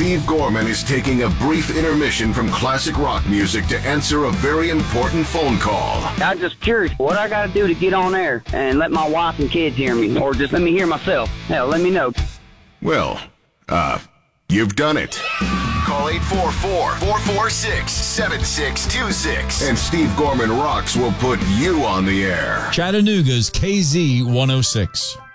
Steve Gorman is taking a brief intermission from classic rock music to answer a very important phone call. I'm just curious what I got to do to get on air and let my wife and kids hear me, or just let me hear myself. Hell, let me know. Well, you've done it. Call 844-446-7626. And Steve Gorman Rocks will put you on the air. Chattanooga's KZ 106.